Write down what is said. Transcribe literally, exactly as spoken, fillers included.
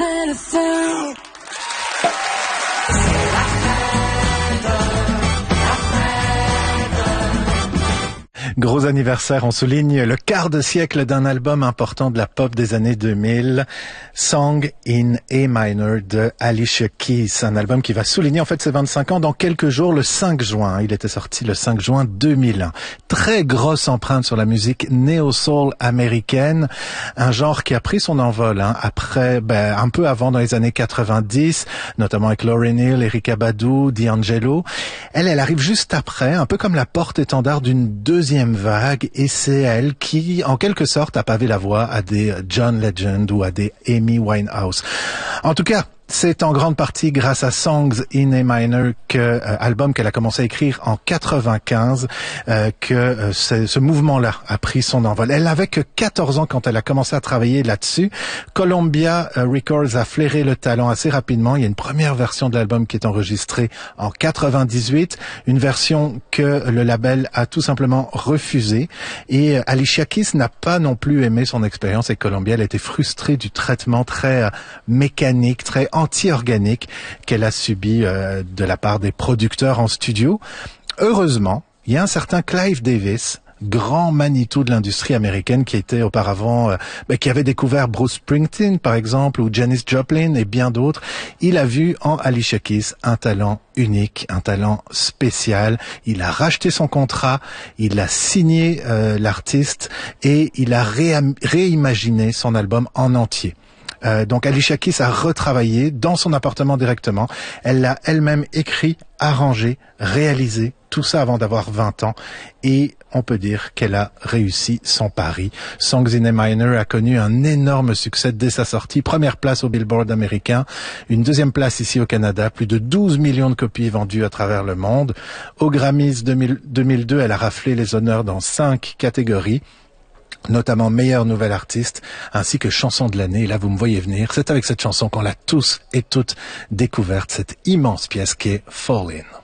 innocent. Gros anniversaire, on souligne le quart de siècle d'un album important de la pop des années deux mille, Song in A Minor de Alicia Keys, un album qui va souligner en fait ses vingt-cinq ans dans quelques jours, le cinq juin. Il était sorti le cinq juin deux mille un. Très grosse empreinte sur la musique néo-soul américaine, un genre qui a pris son envol hein, après, ben, un peu avant dans les années quatre-vingt-dix, notamment avec Lauryn Hill, Erykah Badu, D'Angelo. Elle, elle arrive juste après, un peu comme la porte-étendard d'une deuxième vague, et c'est elle qui, en quelque sorte, a pavé la voie à des John Legend ou à des Amy Winehouse. En tout cas, c'est en grande partie grâce à Songs in A Minor, que, euh, album qu'elle a commencé à écrire en quatre-vingt-quinze, euh, que euh, ce, ce mouvement-là a pris son envol. Elle n'avait que quatorze ans quand elle a commencé à travailler là-dessus. Columbia euh, Records a flairé le talent assez rapidement. Il y a une première version de l'album qui est enregistrée en quatre-vingt-dix-huit, une version que le label a tout simplement refusée. Et euh, Alicia Keys n'a pas non plus aimé son expérience avec Columbia. Elle a été frustrée du traitement très euh, mécanique, très anti-organique qu'elle a subi euh, de la part des producteurs en studio. Heureusement, il y a un certain Clive Davis, grand Manitou de l'industrie américaine, qui était auparavant, euh, bah, qui avait découvert Bruce Springsteen par exemple, ou Janis Joplin et bien d'autres. Il a vu en Alicia Keys un talent unique, un talent spécial. Il a racheté son contrat, il a signé euh, l'artiste et il a réam- réimaginé son album en entier. Euh, donc Alicia Keys a retravaillé dans son appartement directement. Elle l'a elle-même écrit, arrangé, réalisé, tout ça avant d'avoir vingt ans. Et on peut dire qu'elle a réussi son pari. Songs in A Minor a connu un énorme succès dès sa sortie. Première place au Billboard américain, une deuxième place ici au Canada, plus de douze millions de copies vendues à travers le monde. Au Grammys deux mille deux, elle a raflé les honneurs dans cinq catégories, notamment meilleure nouvelle artiste, ainsi que chanson de l'année. Et là, vous me voyez venir. C'est avec cette chanson qu'on l'a tous et toutes découverte, cette immense pièce qui est Fall In.